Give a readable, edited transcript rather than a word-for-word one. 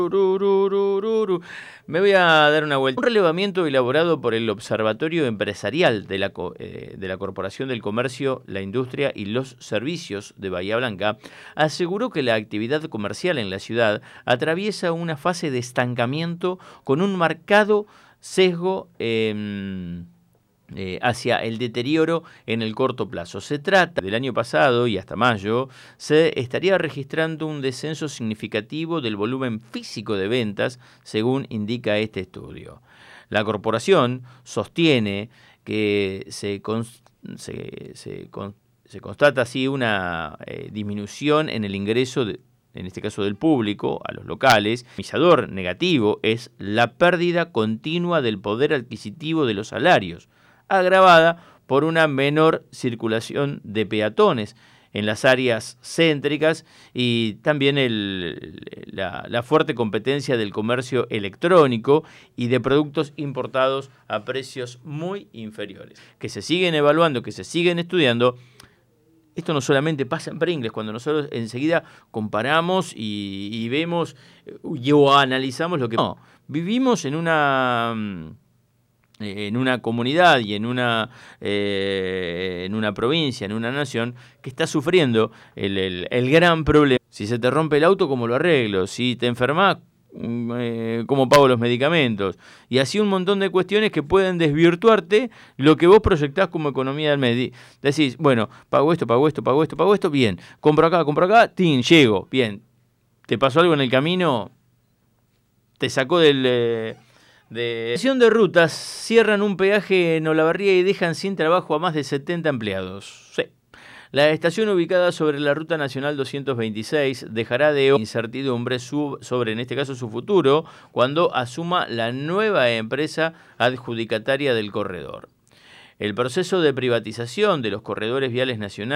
Turururururu. Me voy a dar una vuelta. Un relevamiento elaborado por el Observatorio Empresarial de la Corporación del Comercio, la Industria y los Servicios de Bahía Blanca aseguró que la actividad comercial en la ciudad atraviesa una fase de estancamiento con un marcado sesgo hacia el deterioro en el corto plazo. Se trata del año pasado y hasta mayo se estaría registrando un descenso significativo del volumen físico de ventas, según indica este estudio. La corporación sostiene que se constata así una disminución en el ingreso en este caso del público, a los locales. El indicador negativo es la pérdida continua del poder adquisitivo de los salarios, agravada por una menor circulación de peatones en las áreas céntricas y también la fuerte competencia del comercio electrónico y de productos importados a precios muy inferiores, que se siguen evaluando, que se siguen estudiando. Esto no solamente pasa en Pringles, cuando nosotros enseguida comparamos y vemos o analizamos lo que... No, vivimos en una comunidad y en una provincia, en una nación que está sufriendo el gran problema. Si se te rompe el auto, ¿cómo lo arreglo? Si te enfermas, ¿cómo pago los medicamentos? Y así un montón de cuestiones que pueden desvirtuarte lo que vos proyectás como economía del mes. Decís, bueno, pago esto, pago esto, pago esto, pago esto, bien. Compro acá, tin, llego, bien. ¿Te pasó algo en el camino? ¿Te sacó de estación de rutas? Cierran un peaje en Olavarría y dejan sin trabajo a más de 70 empleados. Sí. La estación, ubicada sobre la Ruta Nacional 226, dejará de incertidumbre sobre, en este caso, su futuro cuando asuma la nueva empresa adjudicataria del corredor. El proceso de privatización de los corredores viales nacionales